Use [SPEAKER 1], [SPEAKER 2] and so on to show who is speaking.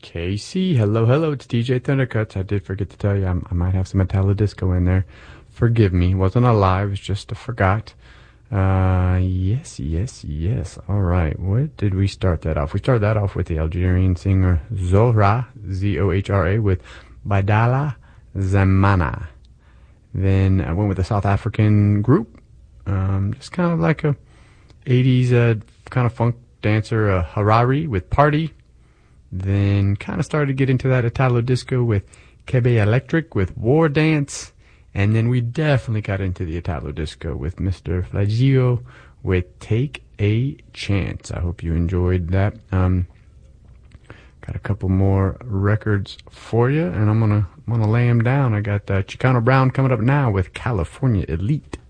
[SPEAKER 1] Casey, hello, it's DJ Thundercuts. I did forget to tell you, I might have some Italo Disco in there. Forgive me, wasn't a lie, it was just a forgot. Yes. Alright, what did we start that off? We started that off with the Algerian singer Zohra, Z-O-H-R-A, with Badala Zamana. Then I went with a South African group, just kind of like a 80s kind of funk dancer, Harari with Party. Then kind of started to get into that Italo Disco with Kebe Electric with War Dance. And then we definitely got into the Italo Disco with Mr. Flagio with Take a Chance. I hope you enjoyed that. Got a couple more records for you, and I'm gonna lay them down. I got Chicano Brown coming up now with California Elite.